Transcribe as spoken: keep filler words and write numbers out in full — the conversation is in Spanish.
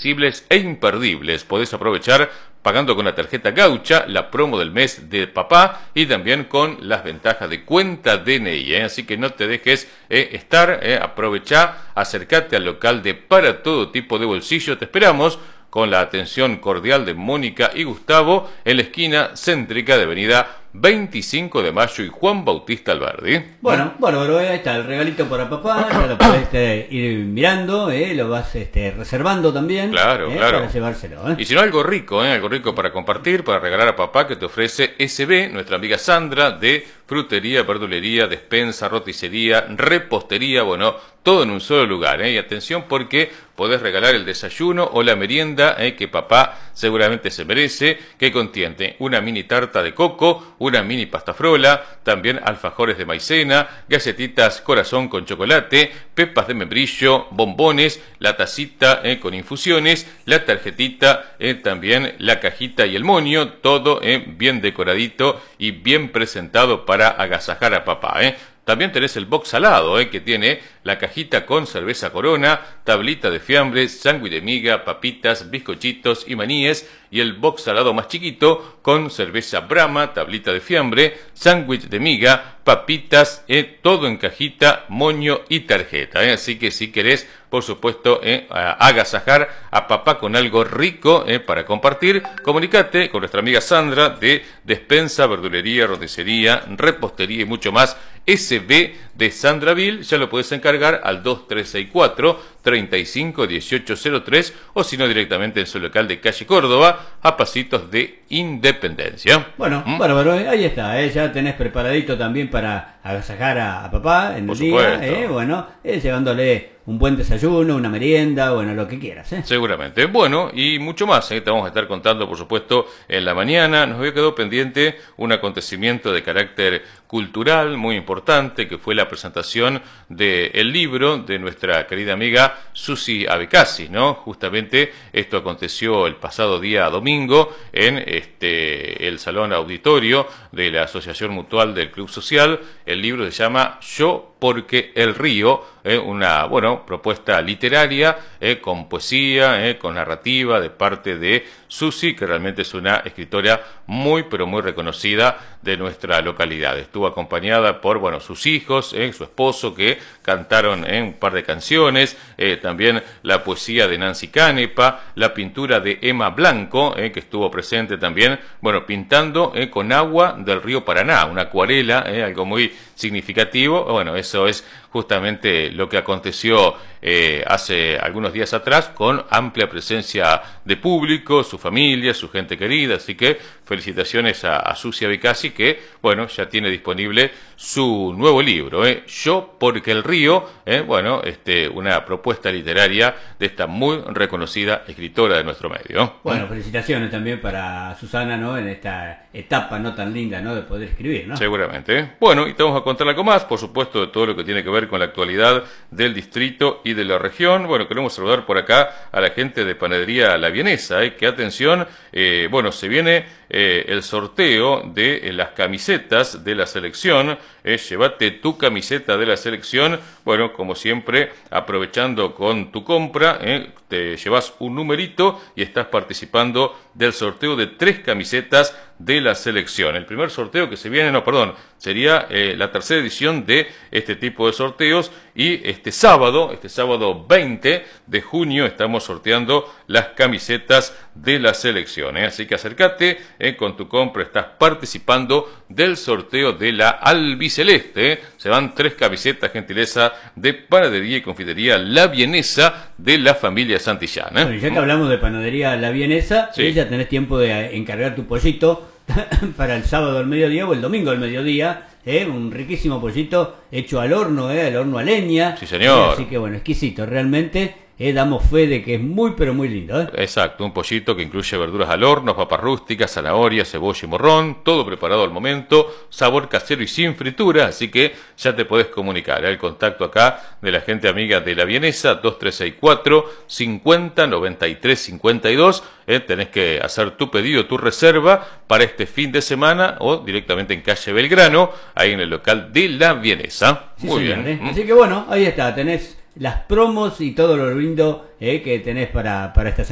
accesibles e imperdibles. Podés aprovechar pagando con la tarjeta Gaucha, la promo del mes de papá y también con las ventajas de cuenta D N I. ¿eh? Así que no te dejes eh, estar, eh, aprovechá, acércate al local de Para Todo Tipo de Bolsillo. Te esperamos con la atención cordial de Mónica y Gustavo en la esquina céntrica de avenida veinticinco de mayo y Juan Bautista Alberdi. Bueno, bueno, bueno, ahí está el regalito para papá, ya lo podés este, ir mirando, eh, lo vas este, reservando también. Claro, eh, claro. Para llevárselo. Eh. Y si no, algo rico, eh, algo rico para compartir, para regalar a papá, que te ofrece S B, nuestra amiga Sandra, de frutería, verdulería, despensa, roticería, repostería, bueno, todo en un solo lugar. Eh. Y atención porque podés regalar el desayuno o la merienda eh, que papá seguramente se merece, que contiene una mini tarta de coco, una mini pasta frola, también alfajores de maicena, galletitas corazón con chocolate, pepas de membrillo, bombones, la tacita eh, con infusiones, la tarjetita, eh, también la cajita y el moño, todo eh, bien decoradito y bien presentado para agasajar a papá. Eh. También tenés el box salado, eh, que tiene la cajita con cerveza Corona, tablita de fiambre, sándwich de miga, papitas, bizcochitos y maníes, y el box salado más chiquito con cerveza Brahma, tablita de fiambre, sándwich de miga, papitas, eh, todo en cajita, moño y tarjeta. Eh. Así que si querés, por supuesto, eh, agasajar a papá con algo rico eh, para compartir, comunicate con nuestra amiga Sandra de Despensa, Verdulería, Roticería, Repostería y mucho más. S B de Sandraville, ya lo puedes encargar al dos tres seis cuatro, treinta y cinco, dieciocho cero tres o si no directamente en su local de calle Córdoba, a pasitos de Independencia. Bueno, ¿Mm? bárbaro, ahí está, eh, ya tenés preparadito también para agasajar a, a papá en Por el día, supuesto. eh, bueno, eh, llevándole un buen desayuno, una merienda, bueno, lo que quieras. Eh. Seguramente. Bueno, y mucho más, ¿eh? Te vamos a estar contando, por supuesto, en la mañana. Nos había quedado pendiente un acontecimiento de carácter cultural muy importante, que fue la presentación del libro de nuestra querida amiga Susi Abecasi, ¿no? Justamente esto aconteció el pasado día domingo en este el salón auditorio de la Asociación Mutual del Club Social. El libro se llama Yo porque el río, eh, una bueno propuesta literaria eh, con poesía, eh, con narrativa de parte de Susi, que realmente es una escritora muy pero muy reconocida de nuestra localidad. Estuvo acompañada por bueno sus hijos, eh, su esposo, que cantaron eh, un par de canciones, eh, también la poesía de Nancy Canepa, la pintura de Emma Blanco, eh, que estuvo presente también, bueno, pintando eh, con agua del río Paraná, una acuarela, eh, algo muy significativo. Bueno, eso es justamente lo que aconteció eh, hace algunos días atrás, con amplia presencia de público, su familia, su gente querida. Así que felicitaciones a, a Susi Abecasi, que bueno, ya tiene disponible su nuevo libro, eh, Yo porque el río, eh, bueno, este, una propuesta literaria de esta muy reconocida escritora de nuestro medio. Bueno, felicitaciones también para Susana, ¿no? En esta etapa no tan linda, ¿no? De poder escribir, ¿no? Seguramente. Bueno, y te vamos a contar algo más, por supuesto, de todo lo que tiene que ver con la actualidad del distrito y de la región. Bueno, queremos saludar por acá a la gente de Panadería La Vienesa, eh, que atención, eh, bueno, se viene eh, el sorteo de eh, las camisetas de la selección. Eh, llévate tu camiseta de la selección. Bueno, como siempre, aprovechando con tu compra, eh, te llevas un numerito y estás participando del sorteo de tres camisetas de la selección. El primer sorteo que se viene, no, perdón, sería eh, la tercera edición de este tipo de sorteos, y este sábado, este sábado veinte de junio, estamos sorteando las camisetas de la selección. ¿eh? Así que acércate, eh, con tu compra estás participando del sorteo de la albiceleste. ¿eh? Se van tres camisetas, gentileza de Panadería y Confitería La Vienesa de la familia Santillana. ¿eh? Bueno, ya que hablamos de Panadería La Vienesa, Sí. ya tenés tiempo de encargar tu pollito para el sábado al mediodía o el domingo al mediodía, ¿eh? Un riquísimo pollito hecho al horno, ¿eh? Al horno a leña. Sí, señor. Eh, así que bueno, exquisito, realmente. Eh, damos fe de que es muy pero muy lindo, ¿eh? Exacto, un pollito que incluye verduras al horno, papas rústicas, zanahoria, cebolla y morrón, todo preparado al momento, sabor casero y sin fritura. Así que ya te podés comunicar, ¿eh? El contacto acá de la gente amiga de La Vienesa, dos tres seis cuatro, cincuenta, noventa y tres, cincuenta y dos. ¿eh? Tenés que hacer tu pedido, tu reserva para este fin de semana, o directamente en calle Belgrano, ahí en el local de La Vienesa. Sí, Muy señor, bien. ¿eh? Así que bueno, ahí está, tenés las promos y todo lo lindo, eh, que tenés para, para esta semana.